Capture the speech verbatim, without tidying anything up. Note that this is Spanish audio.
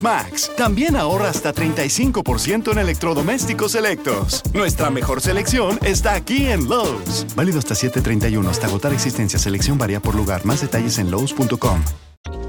Max, también ahorra hasta treinta y cinco por ciento en electrodomésticos selectos. Nuestra mejor selección está aquí en Lowe's. Válido hasta siete treinta y uno, hasta agotar existencia. Selección varía por lugar. Más detalles en lowes punto com.